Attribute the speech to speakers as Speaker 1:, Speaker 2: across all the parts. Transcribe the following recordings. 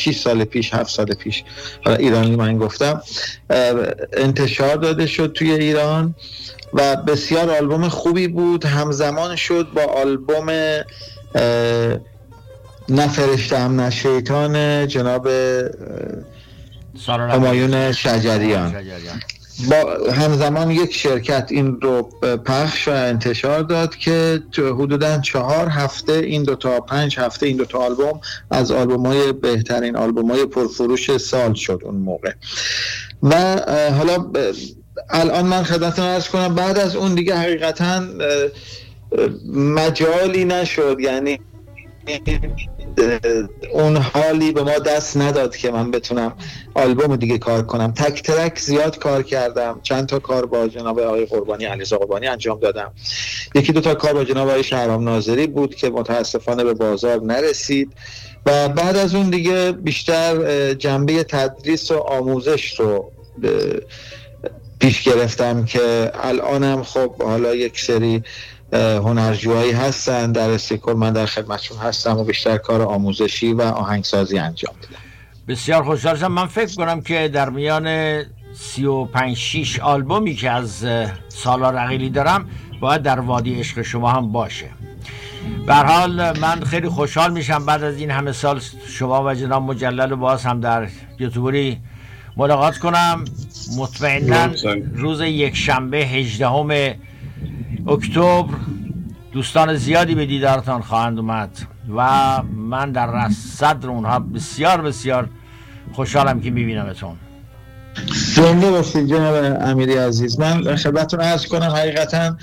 Speaker 1: 6 سال پیش 7 سال پیش، حالا ایرانی من گفتم، انتشار داده شد توی ایران و بسیار آلبوم خوبی بود. همزمان شد با آلبوم نه فرشته‌ام نه شیطان جناب همایون شجریان. با همزمان یک شرکت این رو پخش و انتشار داد که حدوداً 4 هفته این دوتا 5 هفته این دوتا آلبوم از آلبوم‌های بهترین آلبوم‌های پرفروش سال شد اون موقع. و حالا الان من خدمتتون عرض کنم بعد از اون دیگه حقیقتاً مجالی نشد، یعنی اون حالی به ما دست نداد که من بتونم آلبوم دیگه کار کنم. تک ترک زیاد کار کردم، چند تا کار با جناب آقای قربانی علیرضا قربانی انجام دادم، یکی دو تا کار با جناب آقای شهرام ناظری بود که متاسفانه به بازار نرسید و بعد از اون دیگه بیشتر جنبه تدریس و آموزش رو پیش گرفتم که الانم خب حالا یک سری هنرجوهایی هستن در استکهلم، من در خدمتشون هستم و بیشتر کار آموزشی و آهنگسازی انجام میدم.
Speaker 2: بسیار خوشحال شدم. من فکر کنم که در میان 35-6 آلبومی که از سالار عقیلی دارم باید در وادی عشق شما هم باشه. به هر حال من خیلی خوشحال میشم بعد از این همه سال شما و جناب مجلل باز هم در یوتیوبری ملاقات کنم. مطمئناً روز یکشنبه 18 اکتبر دوستان زیادی به دیدارتان خواهند اومد و من در صدر اونها بسیار بسیار خوشحالم که میبینمتون.
Speaker 1: زنده باشید جناب امیری عزیز. من خدمتتون عرض کنم حقیقتا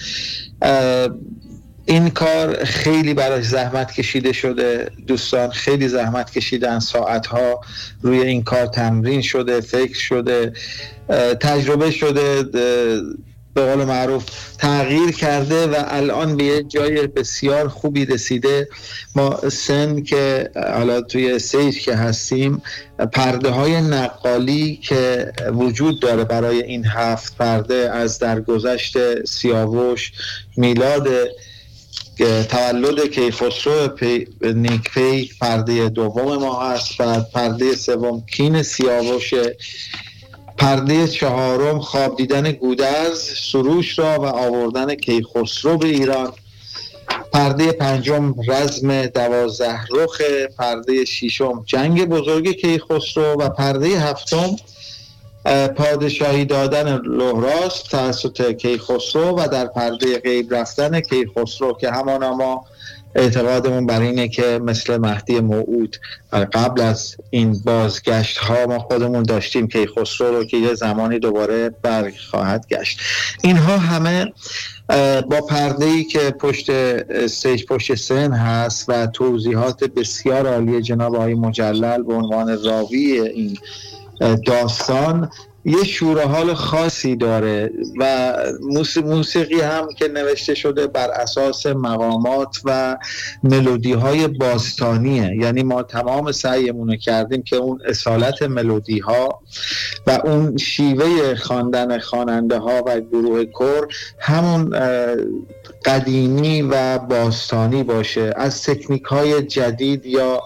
Speaker 1: این کار خیلی براش زحمت کشیده شده، دوستان خیلی زحمت کشیدن، ساعتها روی این کار تمرین شده، فکر شده، تجربه شده، به قول معروف تغییر کرده و الان به یه جای بسیار خوبی رسیده. ما سن که حالا توی سیج که هستیم، پرده های نقالی که وجود داره برای این 7 پرده از درگذشت سیاوش، میلاد تولد کیخسرو نیکپی پرده دوم ما هست، بعد پرده سوم کین سیاوش، پرده 4 خواب دیدن گودرز سروش را و آوردن کیخسرو به ایران، پرده 5 رزم 12 رخ، پرده 6 جنگ بزرگ کیخسرو و پرده 7 پادشاهی دادن لهراس توسط کیخسرو و در پرده غیب رفتن کیخسرو که همان ما اعتقادمون بر اینه که مثل مهدی موعود قبل از این بازگشت ها ما خودمون داشتیم کیخسرو رو که یه زمانی دوباره برگ خواهد گشت. اینها همه با پرده‌ای که پشت استیج پشت سن هست و توضیحات بسیار عالی جناب آقای مجلل به عنوان راوی این داستان یه شور و حال خاصی داره و موسیقی هم که نوشته شده بر اساس مقامات و ملودی های باستانیه. یعنی ما تمام سعیمون رو کردیم که اون اصالت ملودی ها و اون شیوه خواندن خواننده ها و گروه کور همون قدیمی و باستانی باشه، از تکنیک های جدید یا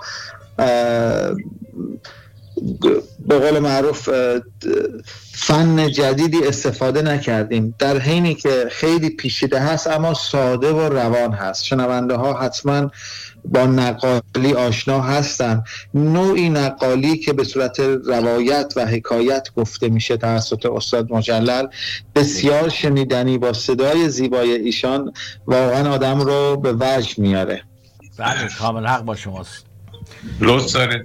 Speaker 1: به قول معروف فن جدیدی استفاده نکردیم، در حینی که خیلی پیچیده هست اما ساده و روان هست. شنونده ها حتما با نقالی آشنا هستن، نوعی نقالی که به صورت روایت و حکایت گفته میشه توسط استاد مجلل، بسیار شنیدنی با صدای زیبای ایشان واقعا آدم رو به وجد میاره.
Speaker 2: بله کامل حق با شماست.
Speaker 3: لطف دارید.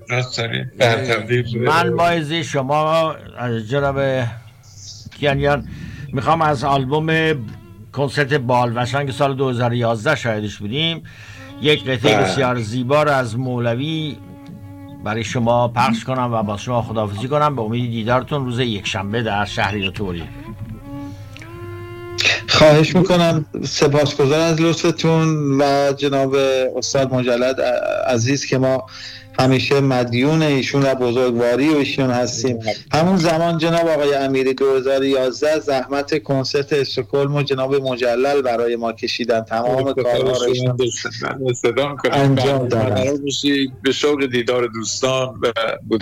Speaker 2: من باعث شما جناب کیانیان میخوام از آلبوم کنسرت بالوشنگ سال 2011 شاهدش بودیم یک قطعه بسیار زیبا رو از مولوی برای شما پخش کنم و با شما خداحافظی کنم، به امید دیدارتون روز یکشنبه در شهری توری.
Speaker 1: خواهش میکنم، سپاسگزار از لطفتون و جناب استاد مجلد عزیز که ما همیشه مدیون ایشون و بزرگواری ایشون هستیم. همون زمان جناب آقای امیری 2011 زحمت کنسرت استکهلم و جناب مجلل برای ما کشیدن، تمام کارها رو
Speaker 3: انجام دادن. به شوق دیدار دوستان و